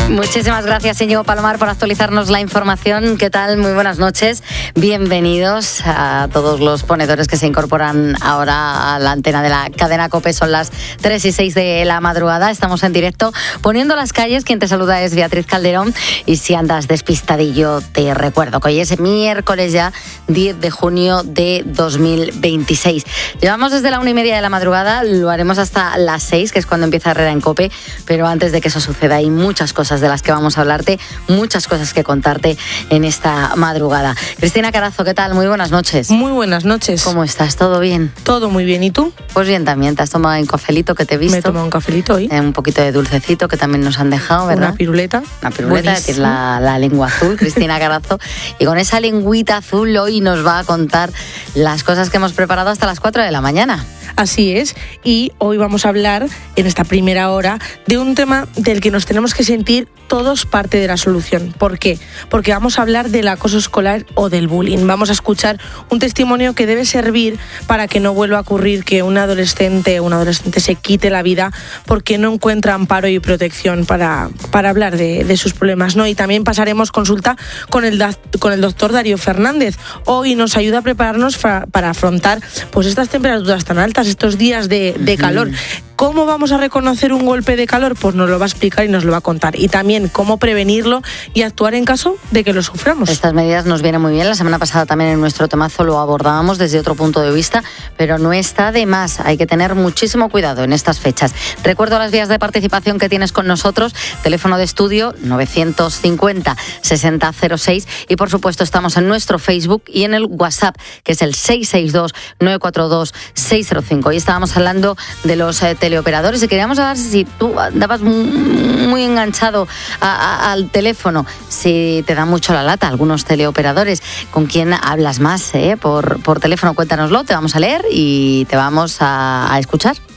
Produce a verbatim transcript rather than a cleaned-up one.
Muchísimas gracias, Íñigo Palomar, por actualizarnos la información. ¿Qué tal? Muy buenas noches. Bienvenidos a todos los ponedores que se incorporan ahora a la antena de la cadena COPE. Son las tres y seis de la madrugada. Estamos en directo poniendo las calles. Quien te saluda es Beatriz Calderón. Y si andas despistadillo, te recuerdo que hoy es miércoles ya, diez de junio de dos mil veintiséis. Llevamos desde la una y media de la madrugada, lo haremos hasta las seis, que es cuando empieza Herrera en COPE. Pero antes de que eso suceda, hay muchas cosas de las que vamos a hablarte, muchas cosas que contarte en esta madrugada. Cristina Carazo, ¿qué tal? Muy buenas noches. Muy buenas noches. ¿Cómo estás? ¿Todo bien? Todo muy bien. ¿Y tú? Pues bien también. ¿Te has tomado un cafelito que te he visto? Me he tomado un cafelito hoy. Eh, un poquito de dulcecito que también nos han dejado, ¿verdad? Una piruleta. Una piruleta, que tiene la, la lengua azul, Cristina Carazo. Y con esa lengüita azul hoy nos va a contar las cosas que hemos preparado hasta las cuatro de la mañana. Así es, y hoy vamos a hablar en esta primera hora de un tema del que nos tenemos que sentir todos parte de la solución. ¿Por qué? Porque vamos a hablar del acoso escolar o del bullying. Vamos a escuchar un testimonio que debe servir para que no vuelva a ocurrir que un adolescente o un adolescente se quite la vida porque no encuentra amparo y protección para, para hablar de, de sus problemas, ¿no? Y también pasaremos consulta con el, con el doctor Darío Fernández. Hoy nos ayuda a prepararnos fra, para afrontar pues estas temperaturas tan altas, estos días de, de calor. ¿Cómo vamos a reconocer un golpe de calor? Pues nos lo va a explicar y nos lo va a contar. Y también cómo prevenirlo y actuar en caso de que lo suframos. Estas medidas nos vienen muy bien. La semana pasada también en nuestro temazo lo abordábamos desde otro punto de vista, pero no está de más. Hay que tener muchísimo cuidado en estas fechas. Recuerdo las vías de participación que tienes con nosotros. Teléfono de estudio novecientos cincuenta sesenta cero seis y por supuesto estamos en nuestro Facebook y en el WhatsApp, que es el seis seis dos nueve cuatro dos seis cero cinco. Hoy estábamos hablando de los eh, teleoperadores y queríamos saber si tú andabas muy enganchado a, a, al teléfono, si te da mucho la lata algunos teleoperadores. ¿Con quién hablas más eh? por, por teléfono? Cuéntanoslo, te vamos a leer y te vamos a, a escuchar.